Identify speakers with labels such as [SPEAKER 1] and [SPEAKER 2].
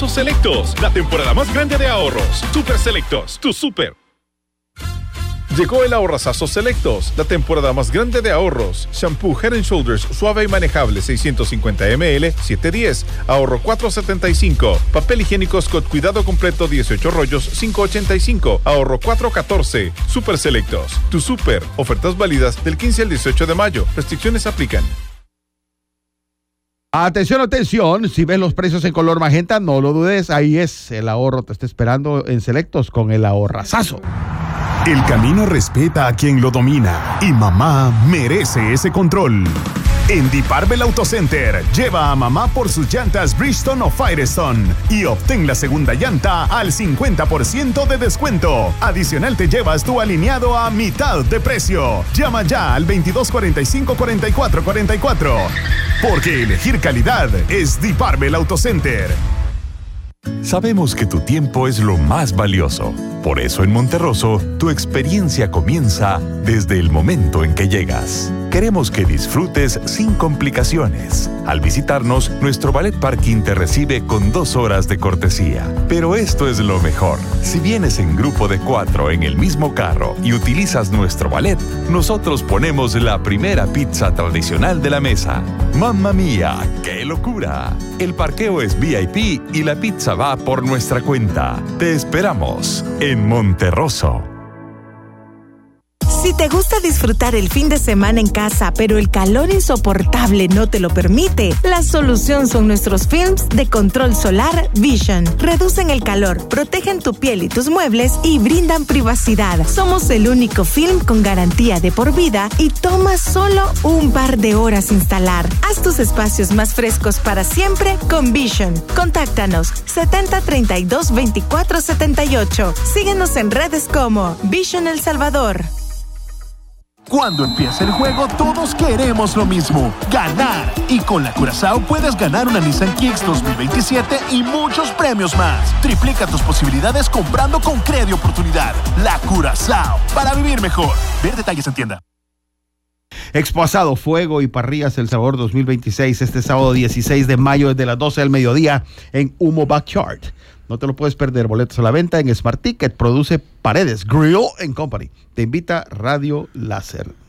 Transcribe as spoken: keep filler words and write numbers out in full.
[SPEAKER 1] Selectos, la temporada más grande de ahorros. Super Selectos, tu super. Llegó el ahorrazazo Selectos, la temporada más grande de ahorros. Shampoo Head and Shoulders suave y manejable seiscientos cincuenta mililitros, siete diez, ahorro cuatro setenta y cinco. Papel higiénico Scott Cuidado Completo dieciocho rollos, cinco ochenta y cinco, ahorro cuatro catorce. Super Selectos, tu super. Ofertas válidas del quince al dieciocho de mayo. Restricciones aplican.
[SPEAKER 2] Atención, atención, si ves los precios en color magenta, no lo dudes, ahí es, el ahorro te está esperando en Selectos con el ahorrazazo.
[SPEAKER 3] El camino respeta a quien lo domina y mamá merece ese control. En Deep Arbel Auto Center, lleva a mamá por sus llantas Bridgestone o Firestone y obtén la segunda llanta al cincuenta por ciento de descuento. Adicional te llevas tu alineado a mitad de precio. Llama ya al veintidós cuarenta y cinco cuarenta y cuatro cuarenta y cuatro. Porque elegir calidad es Deep Arbel Auto Center.
[SPEAKER 4] Sabemos que tu tiempo es lo más valioso. Por eso en Monterroso, tu experiencia comienza desde el momento en que llegas. Queremos que disfrutes sin complicaciones. Al visitarnos, nuestro Valet Parking te recibe con dos horas de cortesía. Pero esto es lo mejor. Si vienes en grupo de cuatro en el mismo carro y utilizas nuestro valet, nosotros ponemos la primera pizza tradicional de la mesa. ¡Mamma mía! ¡Qué locura! El parqueo es V I P y la pizza va por nuestra cuenta. Te esperamos en Monterroso.
[SPEAKER 5] Si te gusta disfrutar el fin de semana en casa, pero el calor insoportable no te lo permite, la solución son nuestros films de control solar Vision. Reducen el calor, protegen tu piel y tus muebles y brindan privacidad. Somos el único film con garantía de por vida y toma solo un par de horas instalar. Haz tus espacios más frescos para siempre con Vision. Contáctanos setenta treinta y dos veinticuatro setenta y ocho. Síguenos en redes como Vision El Salvador.
[SPEAKER 6] Cuando empieza el juego, todos queremos lo mismo, ganar. Y con la Curazao puedes ganar una Nissan Kicks dos mil veintisiete y muchos premios más. Triplica tus posibilidades comprando con Credi Oportunidad. La Curazao, para vivir mejor. Ver detalles en tienda.
[SPEAKER 2] Expo Asado, Fuego y Parrillas El Sabor dos mil veintiséis, este sábado dieciséis de mayo desde las doce del mediodía en Humo Backyard. No te lo puedes perder. Boletos a la venta en Smart Ticket. Produce Paredes Grill and Company. Te invita Radio Láser.